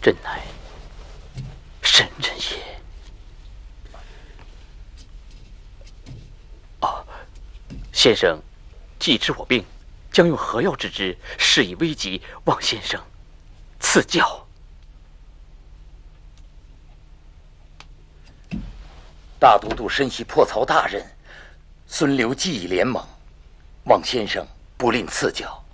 朕乃神人也。哦，先生，既知我病，将用何药治之？事已危急，望先生赐教。 大都督深系破曹大人，孙刘技艺联盟，望先生不吝赐教。